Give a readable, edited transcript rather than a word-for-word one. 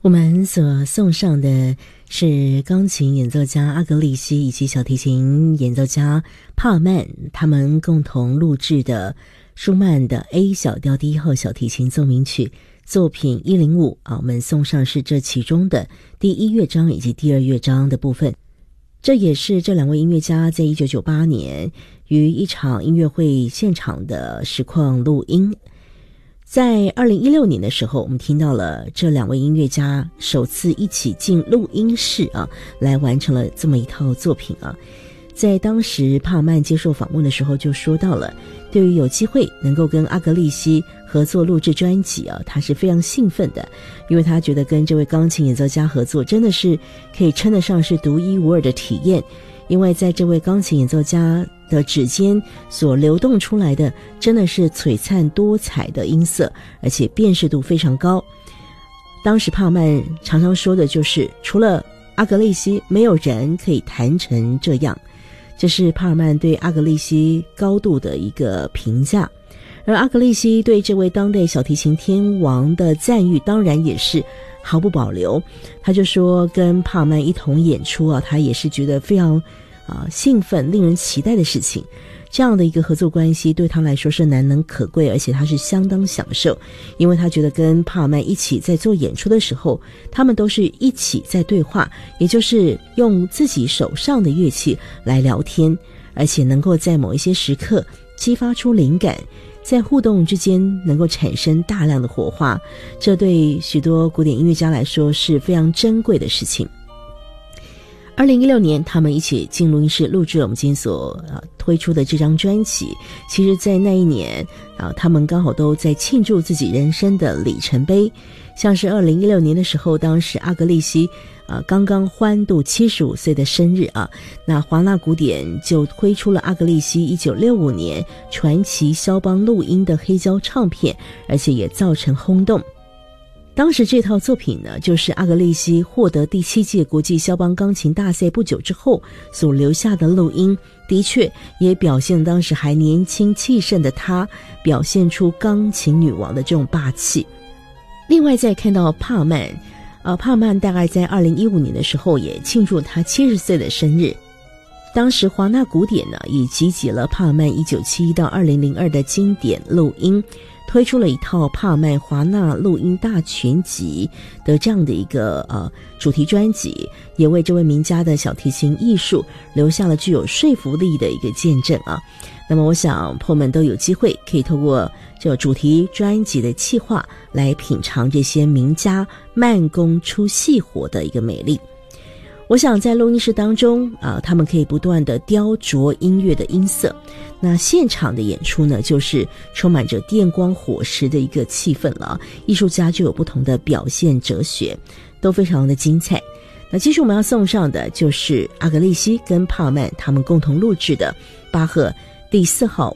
我们所送上的是钢琴演奏家阿格利西以及小提琴演奏家帕尔曼他们共同录制的舒曼的 A 小调第一号小提琴奏鸣曲作品105我们送上是这其中的第一乐章以及第二乐章的部分。这也是这两位音乐家在1998年于一场音乐会现场的实况录音。在2016年的时候，我们听到了这两位音乐家首次一起进录音室来完成了这么一套作品在当时帕尔曼接受访问的时候就说到了，对于有机会能够跟阿格利西合作录制专辑他是非常兴奋的，因为他觉得跟这位钢琴演奏家合作真的是可以称得上是独一无二的体验，因为在这位钢琴演奏家的指尖所流动出来的真的是璀璨多彩的音色，而且辨识度非常高。当时帕尔曼常常说的就是除了阿格利西没有人可以弹成这样，这是帕尔曼对阿格利西高度的一个评价。而阿格利西对这位当代小提琴天王的赞誉当然也是毫不保留，他就说跟帕尔曼一同演出他也是觉得非常兴奋令人期待的事情。这样的一个合作关系对他来说是难能可贵，而且他是相当享受，因为他觉得跟帕尔曼一起在做演出的时候，他们都是一起在对话，也就是用自己手上的乐器来聊天，而且能够在某一些时刻激发出灵感，在互动之间能够产生大量的火花，这对许多古典音乐家来说是非常珍贵的事情。2016年他们一起进录音室录制了我们今天所推出的这张专辑。其实在那一年他们刚好都在庆祝自己人生的里程碑，像是2016年的时候，当时阿格利西刚刚欢度75岁的生日那华纳古典就推出了阿格利西1965年传奇肖邦录音的黑胶唱片，而且也造成轰动。当时这套作品呢，就是阿格利西获得第7届国际肖邦钢琴大赛不久之后所留下的录音，的确也表现当时还年轻气盛的他表现出钢琴女王的这种霸气。另外再看到帕尔曼大概在2015年的时候也庆祝他70岁的生日，当时华纳古典呢也集结了帕尔曼1971到2002的经典录音，推出了一套帕尔曼华纳录音大全集的这样的一个主题专辑，也为这位名家的小提琴艺术留下了具有说服力的一个见证那么我想朋友们都有机会可以透过这个主题专辑的企划来品尝这些名家慢工出细活的一个美丽。我想在录音室当中他们可以不断的雕琢音乐的音色，那现场的演出呢就是充满着电光火石的一个气氛了，艺术家就有不同的表现哲学，都非常的精彩。那接着我们要送上的就是阿格利西跟帕尔曼他们共同录制的巴赫第4号